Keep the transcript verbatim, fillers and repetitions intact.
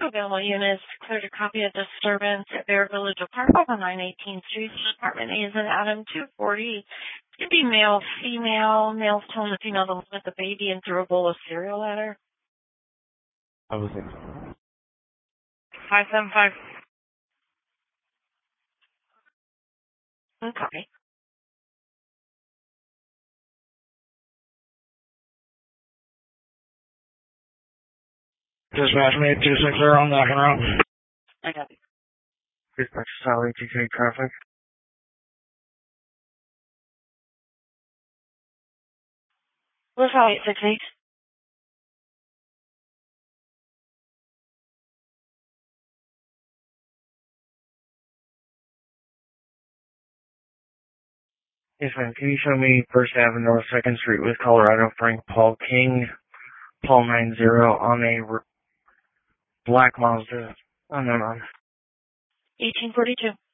Available units cleared a copy of disturbance at Bear Village Apartment on nine eighteenth Street. Apartment A is in Adam two forty. It could be male, female. Male's telling the female to look at the baby and threw a bowl of cereal at her. I was in. five seven five. Okay. Dispatch me two six zero on that route. I got it. Dispatch Sally T K traffic. What's all eight six eight? Yes, ma'am. Can you show me First Avenue North second Street with Colorado, Frank Paul King, Paul nine zero on a r- black Mazda? Oh, no, no. eighteen forty-two.